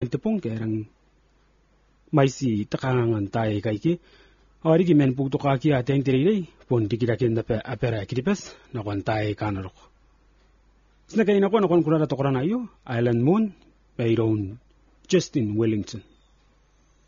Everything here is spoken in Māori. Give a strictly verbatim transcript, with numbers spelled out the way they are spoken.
Ito pong kerang may si takangan tayo kay ki. Ori ki men pugto ka ki ateng tirilay. Pon di kita kinda pe apera kitipes na kwan tayo kanarok. Sina kanina ko na kwan kuna na tokora na iyo. Island Moon, Byron, Justin Wellington.